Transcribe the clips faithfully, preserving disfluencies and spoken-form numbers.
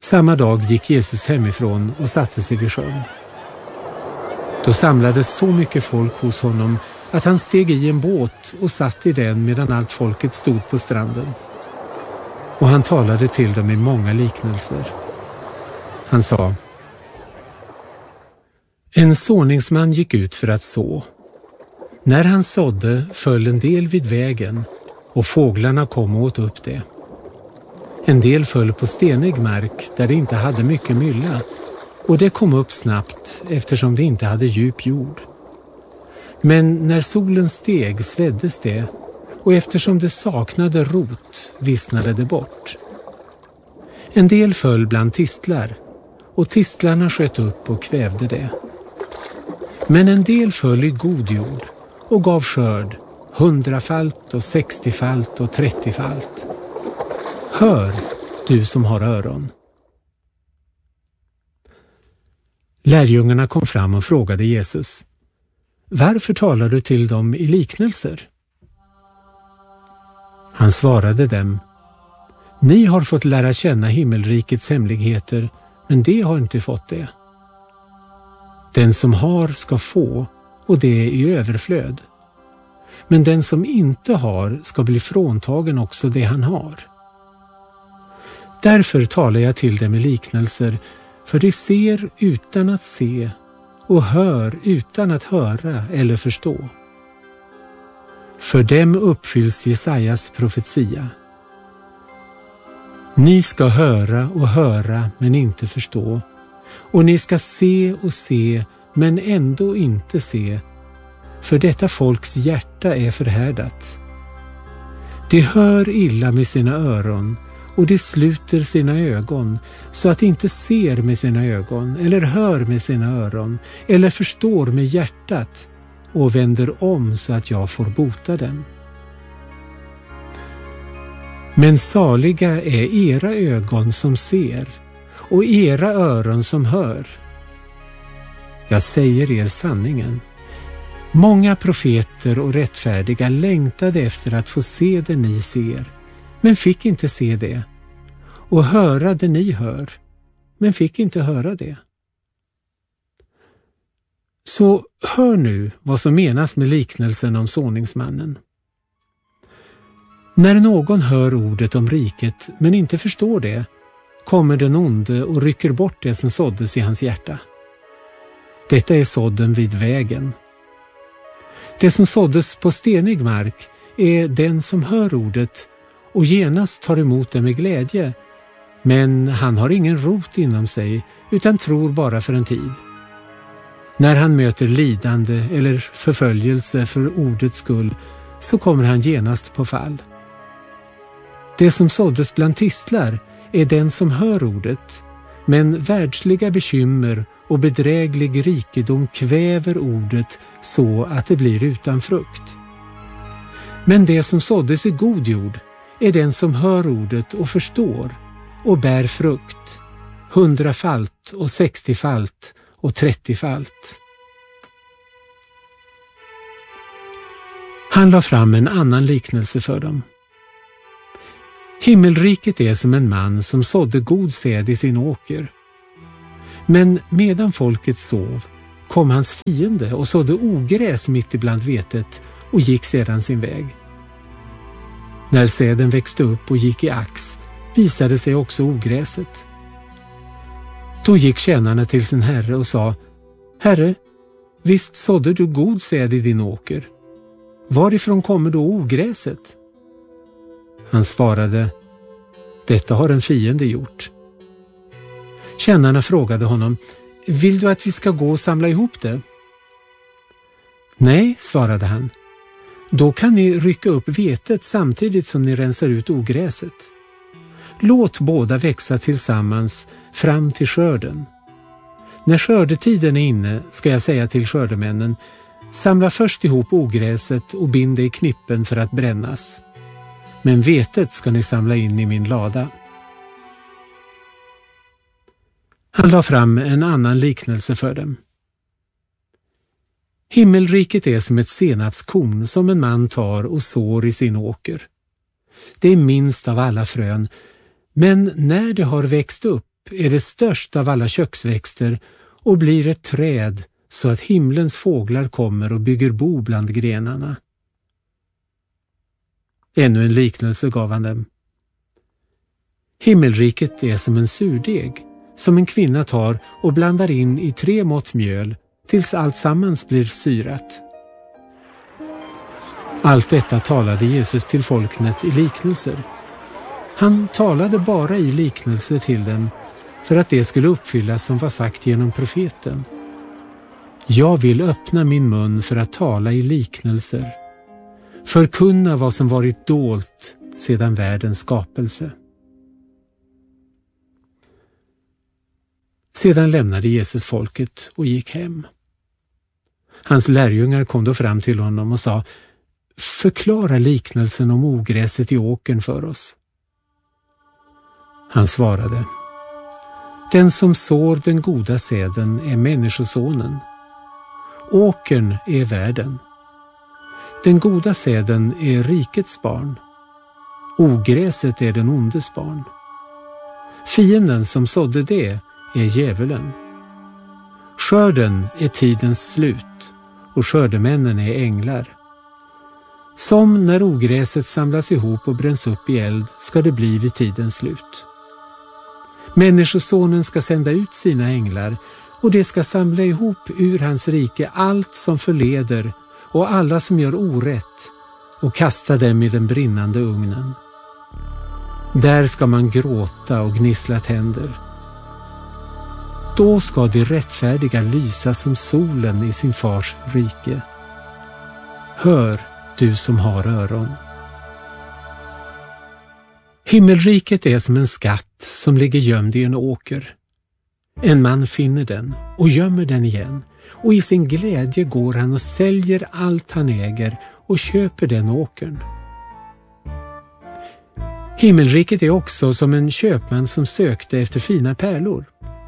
Samma dag gick Jesus hemifrån och satte sig vid sjön. Då samlades så mycket folk hos honom att han steg i en båt och satt i den medan allt folket stod på stranden. Och han talade till dem i många liknelser. Han sa: En såningsman gick ut för att så. När han sådde föll en del vid vägen och fåglarna kom och åt upp det. En del föll på stenig mark där det inte hade mycket mylla, och det kom upp snabbt eftersom det inte hade djup jord. Men när solen steg sveddes det, och eftersom det saknade rot vissnade det bort. En del föll bland tistlar, och tistlarna sköt upp och kvävde det. Men en del föll i god jord och gav skörd, hundrafalt och sextiofalt och trettiofalt. Hör, du som har öron. Lärjungarna kom fram och frågade Jesus: Varför talar du till dem i liknelser? Han svarade dem: Ni har fått lära känna himmelrikets hemligheter, men det har inte fått det. Den som har ska få, och det är i överflöd. Men den som inte har ska bli fråntagen också det han har. Därför talar jag till dem i liknelser, för de ser utan att se och hör utan att höra eller förstå. För dem uppfylls Jesajas profetia. Ni ska höra och höra men inte förstå, och ni ska se och se men ändå inte se, för detta folks hjärta är förhärdat. De hör illa med sina öron, och de sluter sina ögon så att de inte ser med sina ögon eller hör med sina öron eller förstår med hjärtat och vänder om så att jag får bota dem. Men saliga är era ögon som ser och era öron som hör. Jag säger er sanningen. Många profeter och rättfärdiga längtade efter att få se det ni ser, men fick inte se det, och höra det ni hör, men fick inte höra det. Så hör nu vad som menas med liknelsen om såningsmannen. När någon hör ordet om riket men inte förstår det, kommer den onde och rycker bort det som såddes i hans hjärta. Detta är sådden vid vägen. Det som såddes på stenig mark är den som hör ordet och genast tar emot det med glädje, men han har ingen rot inom sig utan tror bara för en tid. När han möter lidande eller förföljelse för ordets skull så kommer han genast på fall. Det som såddes bland tistlar är den som hör ordet, men världsliga bekymmer och bedräglig rikedom kväver ordet så att det blir utan frukt. Men det som såddes i god jord är den som hör ordet och förstår och bär frukt, hundrafalt och sextiofalt och trettiofalt. Han la fram en annan liknelse för dem. Himmelriket är som en man som sådde god säd i sin åker. Men medan folket sov kom hans fiende och sådde ogräs mitt ibland vetet och gick sedan sin väg. När säden växte upp och gick i ax visade sig också ogräset. Då gick tjänarna till sin herre och sa: Herre, visst sådde du god säd i din åker. Varifrån kommer då ogräset? Han svarade: Detta har en fiende gjort. Tjänarna frågade honom: Vill du att vi ska gå och samla ihop det? Nej, svarade han. Då kan ni rycka upp vetet samtidigt som ni rensar ut ogräset. Låt båda växa tillsammans fram till skörden. När skördetiden är inne ska jag säga till skördemännen: Samla först ihop ogräset och bind det i knippen för att brännas. Men vetet ska ni samla in i min lada. Han la fram en annan liknelse för dem. Himmelriket är som ett senapskorn som en man tar och sår i sin åker. Det är minst av alla frön, men när det har växt upp är det största av alla köksväxter och blir ett träd så att himlens fåglar kommer och bygger bo bland grenarna. Ännu en liknelse gav han dem. Himmelriket är som en surdeg som en kvinna tar och blandar in i tre mått mjöl tills allt sammans blir syrat. Allt detta talade Jesus till folknet i liknelser. Han talade bara i liknelser till dem för att det skulle uppfyllas som var sagt genom profeten. Jag vill öppna min mun för att tala i liknelser, förkunna vad som varit dolt sedan världens skapelse. Sedan lämnade Jesus folket och gick hem. Hans lärjungar kom då fram till honom och sa: förklara liknelsen om ogräset i åkern för oss. Han svarade: den som sår den goda säden är människosonen. Åkern är världen. Den goda säden är rikets barn. Ogräset är den ondes barn. Fienden som sådde det är djävulen. Skörden är tidens slut och skördemännen är änglar. Som när ogräset samlas ihop och bränns upp i eld ska det bli vid tidens slut. Människosonen ska sända ut sina änglar och det ska samla ihop ur hans rike allt som förleder och alla som gör orätt och kasta dem i den brinnande ugnen. Där ska man gråta och gnissla tänder. Då ska de rättfärdiga lysa som solen i sin fars rike. Hör, du som har öron. Himmelriket är som en skatt som ligger gömd i en åker. En man finner den och gömmer den igen, och i sin glädje går han och säljer allt han äger och köper den åkern. Himmelriket är också som en köpman som sökte efter fina pärlor.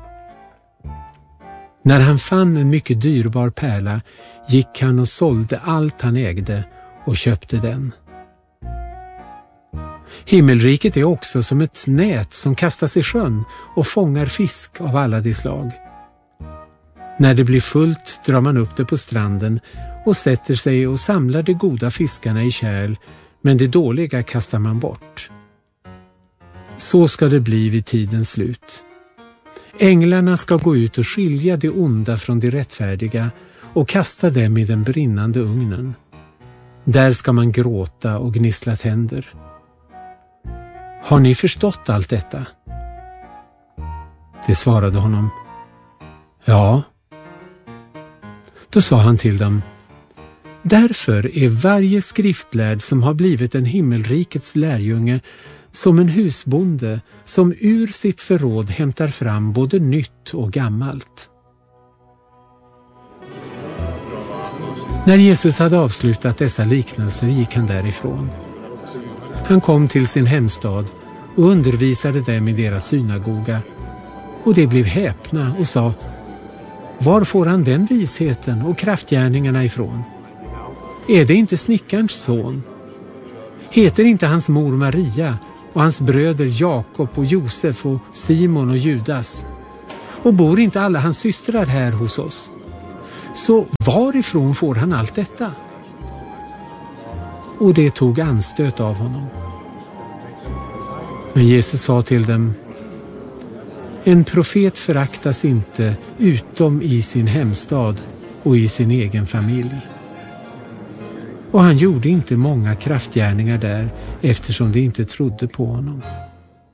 När han fann en mycket dyrbar pärla gick han och sålde allt han ägde och köpte den. Himmelriket är också som ett nät som kastas i sjön och fångar fisk av alla de slag. När det blir fullt drar man upp det på stranden och sätter sig och samlar de goda fiskarna i kärl, men de dåliga kastar man bort. Så ska det bli vid tidens slut. Änglarna ska gå ut och skilja de onda från de rättfärdiga och kasta dem i den brinnande ugnen. Där ska man gråta och gnissla tänder. Har ni förstått allt detta? Det svarade honom: ja. Då sa han till dem: därför är varje skriftlärd som har blivit en himmelrikets lärjunge som en husbonde som ur sitt förråd hämtar fram både nytt och gammalt. När Jesus hade avslutat dessa liknelser gick han därifrån. Han kom till sin hemstad och undervisade dem i deras synagoga, och de blev häpna och sa: var får han den visheten och kraftgärningarna ifrån? Är det inte snickarns son? Heter inte hans mor Maria och hans bröder Jakob och Josef och Simon och Judas? Och bor inte alla hans systrar här hos oss? Så varifrån får han allt detta? Och det tog anstöt av honom. Men Jesus sa till dem: en profet föraktas inte utom i sin hemstad och i sin egen familj. Och han gjorde inte många kraftgärningar där eftersom de inte trodde på honom.